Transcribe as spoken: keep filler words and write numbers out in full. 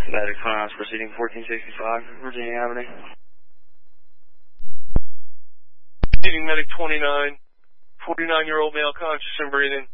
Medic twenty-nine proceeding fourteen sixty-five, Virginia Avenue. Proceeding medic twenty-nine, forty-nine-year-old male conscious and breathing.